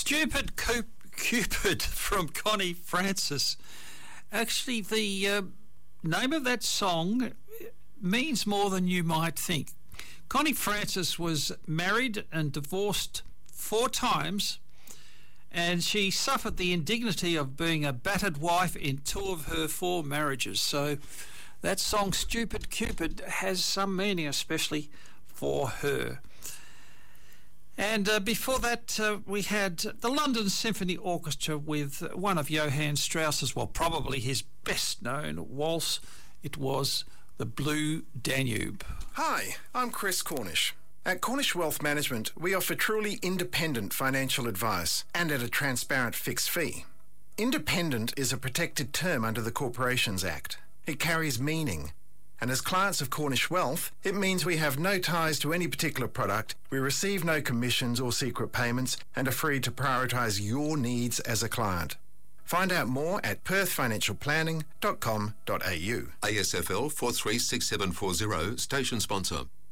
Stupid Cupid from Connie Francis. Actually, the name of that song means more than you might think. Connie Francis was married and divorced 4 times, and she suffered the indignity of being a battered wife in 2 of her 4 marriages. So that song, Stupid Cupid, has some meaning, especially for her. And before that, we had the London Symphony Orchestra with one of Johann Strauss's, well, probably his best-known waltz. It was the Blue Danube. Hi, I'm Chris Cornish. At Cornish Wealth Management, we offer truly independent financial advice and at a transparent fixed fee. Independent is a protected term under the Corporations Act. It carries meaning. And as clients of Cornish Wealth, it means we have no ties to any particular product, we receive no commissions or secret payments, and are free to prioritise your needs as a client. Find out more at perthfinancialplanning.com.au. ASFL 436740, station sponsor.